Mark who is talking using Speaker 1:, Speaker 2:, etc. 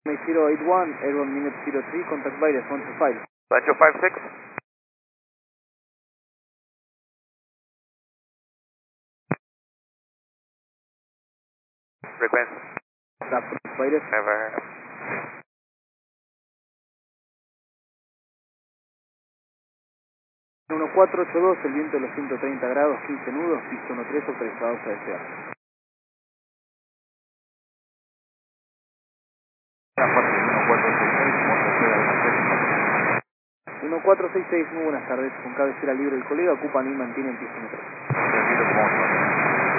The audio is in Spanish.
Speaker 1: 081, Airborne minute 03, contact virus 125.
Speaker 2: 1256. Frequency.
Speaker 1: Contact virus.
Speaker 2: Never.
Speaker 1: 1482, el viento de los 130 grados, 15 nudos, pista 13, autorizados a desear. 1466, muy buenas tardes, con cabecera libre el colega, ocupan y mantienen pista 13.